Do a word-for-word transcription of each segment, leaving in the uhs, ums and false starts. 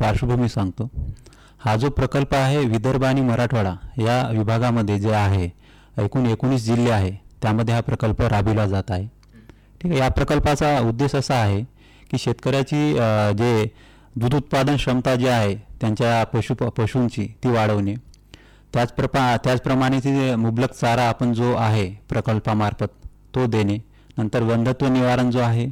पार्श्वभूमी सांगतो. हा जो प्रकल्प आहे विदर्भ आणि मराठवाडा या विभागामध्ये जे आहे एकूण एकोणीस जिल्हे आहे त्यामध्ये हा प्रकल्प राबविला जात आहे. ठीक आहे. या प्रकल्पाचा उद्देश असा आहे की शेतकऱ्याची जे दूध उत्पादन क्षमता जी आहे त्यांच्या पशु पशूंची ती वाढवणे, त्याचप्रमा त्याचप्रमाणे ते मुबलक चारा आपण जो आहे प्रकल्पामार्फत तो देणे, नंतर वंध्यत्व निवारण जो आहे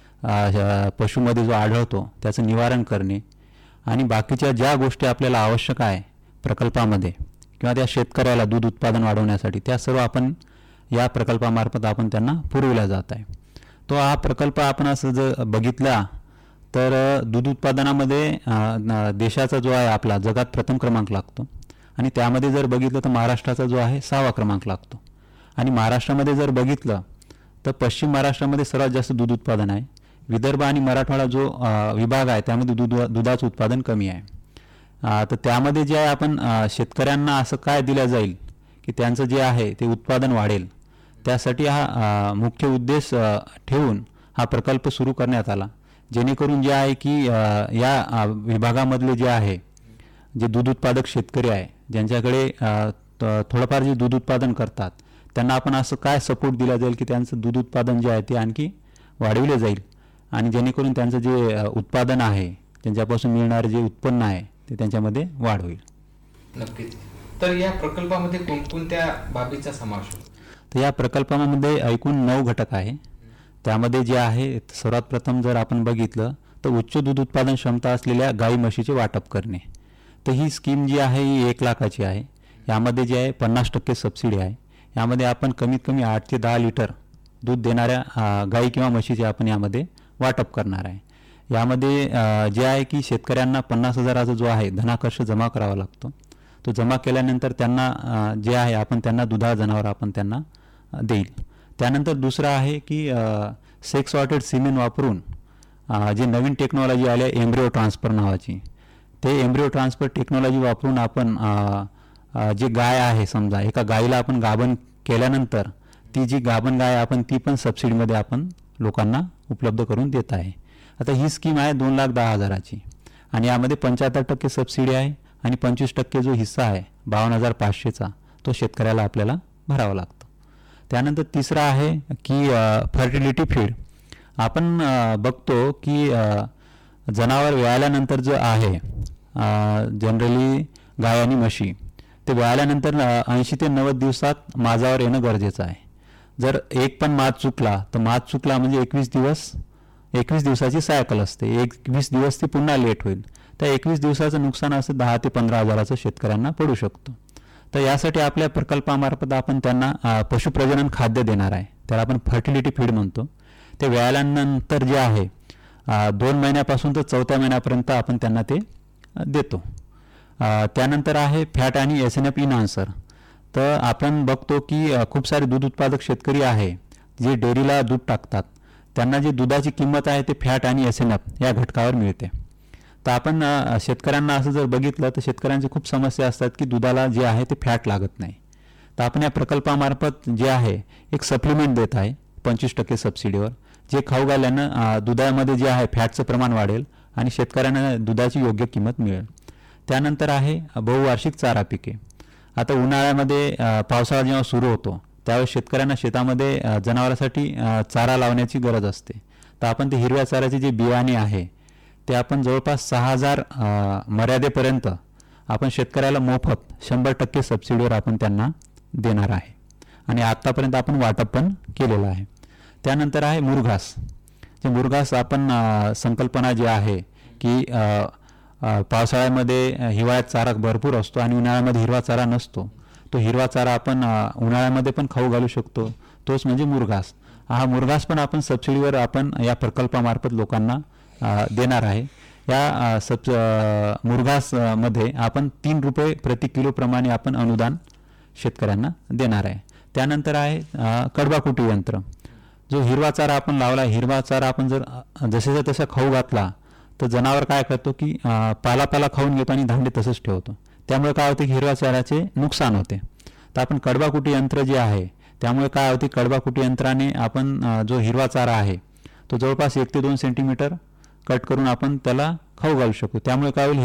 पशुमध्ये जो आढळतो त्याचं निवारण करणे आणि बाकीच्या ज्या गोष्टी आपल्याला आवश्यक आहे प्रकल्पामध्ये किंवा त्या शेतकऱ्याला दूध उत्पादन वाढवण्यासाठी त्या सर्व आपण या प्रकल्पामार्फत आपण त्यांना पुरविला जात आहे. तो हा प्रकल्प आपण असं जर बघितला तर दूध उत्पादनामध्ये देशाचा जो आहे आपला जगात प्रथम क्रमांक लागतो आणि त्यामध्ये जर बघितलं तर महाराष्ट्राचा जो आहे सहावा क्रमांक लागतो. आणि महाराष्ट्रामध्ये जर बघितलं तर पश्चिम महाराष्ट्रामध्ये सर्वात जास्त दूध उत्पादन आहे. विदर्भ आणि मराठवाडा जो विभाग आहे त्यामध्ये दूध दुधाचं उत्पादन कमी आहे. तर त्यामध्ये जे आहे आपण शेतकऱ्यांना असं काय दिलं जाईल की त्यांचं जे आहे ते उत्पादन वाढेल, त्यासाठी हा मुख्य उद्देश ठेवून हा प्रकल्प सुरू करण्यात आला, जेणेकरून जे आहे की या विभागामधले जे आहे जे दूध उत्पादक शेतकरी आहे ज्यांच्याकडे थोडंफार जे दूध उत्पादन करतात त्यांना आपण असं काय सपोर्ट दिला जाईल की त्यांचं दूध उत्पादन जे आहे ते आणखी वाढविले जाईल आणि जेणेकरून त्यांचं जे उत्पादन आहे त्यांच्यापासून मिळणारे जे उत्पन्न आहे ते त्यांच्यामध्ये वाढ होईल. नक्कीच. तर या प्रकल्पामध्ये कोणकोणत्या बाबीचा समावेश होतो? तर या प्रकल्पामध्ये एकूण नऊ घटक आहे. त्यामध्ये जे आहे सर्वात प्रथम जर आपण बघितलं तर उच्च दूध उत्पादन क्षमता असलेल्या गाई म्हशीचे वाटप करणे. तर ही स्कीम जी आहे ही एक लाखाची आहे. यामध्ये जे आहे पन्नास टक्के सबसिडी आहे. यामध्ये आपण कमीत कमी आठ ते दहा लिटर दूध देणाऱ्या गाई किंवा म्हशीचे आपण यामध्ये वाटप करणार आहे. यामध्ये जे आहे की शेतकऱ्यांना पन्नास हजाराचा जो आहे धनाकर्ष जमा करावा लागतो. तो जमा केल्यानंतर त्यांना जे आहे आपण त्यांना दुधाळ जनावर आपण त्यांना देईल. त्यानंतर दुसरं आहे की सेक्स सॉर्टेड सिमेंट वापरून जे नवीन टेक्नॉलॉजी आली आहे एम्ब्रिओ ट्रान्सफर नावाची, ते एम्ब्रिओ ट्रान्सफर टेक्नॉलॉजी वापरून आपण जे गाय आहे समजा एका गायीला आपण गाभण केल्यानंतर ती जी गाभण गाय आपण ती पण सबसिडीमध्ये आपण लोकांना उपलब्ध करून देत आहे. आता ही स्कीम आहे दोन लाख दहा हजाराची आणि यामध्ये पंच्याहत्तर टक्के सबसिडी आहे आणि पंचवीस टक्के जो हिस्सा आहे बावन्न हजार पाचशेचा तो शेतकऱ्याला आपल्याला भरावा लागतो. त्यानंतर तिसरं आहे की फर्टिलिटी फीड. आपण बघतो की जनावर व्याल्यानंतर जो आहे जनरली गाय आणि म्हशी ते व्याल्यानंतर ऐंशी ते नव्वद दिवसात माझावर येणं गरजेचं आहे. जर एक पण माज चुकला तर माज चुकला म्हणजे एकवीस दिवस एकवीस दिवसाची सायकल असते. एकवीस दिवस ती पुन्हा लेट होईल. त्या एकवीस दिवसाचं नुकसान असं दहा ते पंधरा हजाराचं शेतकऱ्यांना पडू शकतो. तर यासाठी आपल्या प्रकल्पामार्फत आपण त्यांना पशुप्रजनन खाद्य देणार आहे, त्याला आपण फर्टिलिटी फीड म्हणतो. ते व्यायाल्यानंतर जे आहे दोन महिन्यापासून तर चौथ्या महिन्यापर्यंत आपण त्यांना ते देतो. त्यानंतर आहे फॅट आणि एस एन एफ इनहान्सर. तर आपण बघतो की खूप सारे दूध उत्पादक शेतकरी आहे जे डेअरीला दूध टाकतात, त्यांना जी दुधाची किंमत आहे ते फॅट आणि एस एन एफ या घटकावर मिळते. तर आपण शेतकऱ्यांना असं जर बघितलं तर शेतकऱ्यांची खूप समस्या असतात की दुधाला जे आहे ते फॅट लागत नाही. तर आपण या प्रकल्पामार्फत जे आहे एक सप्लिमेंट देत आहे पंचवीस टक्के सबसिडीवर, जे खाऊ घालल्यानं दुधामध्ये जे आहे फॅटचं प्रमाण वाढेल आणि शेतकऱ्यांना दुधाची योग्य किंमत मिळेल. त्यानंतर आहे बहुवार्षिक चारा पिके. आता उन्हाळ्यामध्ये पावसाळा जेव्हा सुरू होतो त्यावेळेस शेतकऱ्यांना शेतामध्ये जनावरांसाठी चारा लावण्याची गरज असते. तर आपण ते हिरव्या चाऱ्याचे जे बियाणे आहे ते आपण जवळपास सहा हजार मर्यादेपर्यंत आपण शेतकऱ्याला मोफत शंभर टक्के सबसिडीवर आपण त्यांना देणार आहे आणि आत्तापर्यंत आपण वाटप पण केलेलं आहे. त्यानंतर आहे मुरघास. जे मुरघास आपण संकल्पना जी आहे की पावसाळ्यामध्ये हिवाळ्यात चारा भरपूर असतो आणि उन्हाळ्यामध्ये हिरवा चारा नसतो. तो हिरवा चारा आपण उन्हाळ्यामध्ये पण खाऊ घालू शकतो, तोच म्हणजे मुरघास. हा मुरघास पण आपण सबसिडीवर आपण या प्रकल्पामार्फत लोकांना देणार आहे. या सब मुरघासमध्ये आपण तीन रुपये प्रति किलोप्रमाणे आपण अनुदान शेतकऱ्यांना देणार आहे. त्यानंतर आहे कडबाकुटी यंत्र. जो हिरवा चारा आपण लावला, हिरवा चारा आपण जर जसेचा तसा खाऊ घातला तर जनावर काय करतो की पाला पाला खाऊन घेतो आणि धांडे तसंच ठेवतो. त्यामुळे काय होते की हिरव्या चाऱ्याचे नुकसान होते. तर आपण कडबाकुटी यंत्र जे आहे त्यामुळे काय होते कडबाकुटी यंत्राने आपण जो हिरवा चारा आहे तो जवळपास एक ते दोन सेंटीमीटर कट करून आपण त्याला खाऊ घालू शकतो. त्यामुळे काय होईल